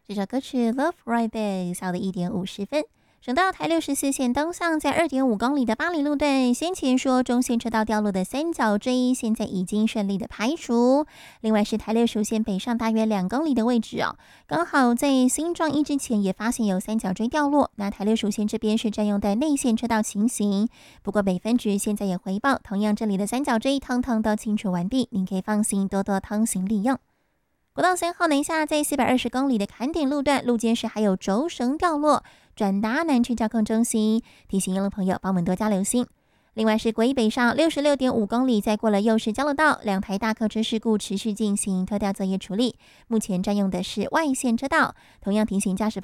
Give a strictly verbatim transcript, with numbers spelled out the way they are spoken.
这首歌曲 Love Right Back 下午的一点五十分。省道台六十四线东向在 二点五公里的巴黎路段，先前说中线车道掉落的三角锥现在已经顺利的排除。另外是台六十五线北上大约两公里的位置哦，刚好在新庄一之前也发现有三角锥掉落，那台六十五线这边是占用在内线车道情形。不过北分局现在也回报，同样这里的三角锥通通都清除完毕，您可以放心多多通行利用。国道三号南下在四百二十公里的坎顶路段，路肩是还有轴绳掉落，转达南区交控中心，提醒沿路朋友帮我们多加留心。另外是国一北上六十六点五公里，在过了右市交流道，两台大客车事故持续进行特调作业处理，目前占用的是外线车道，同样提醒驾驶朋友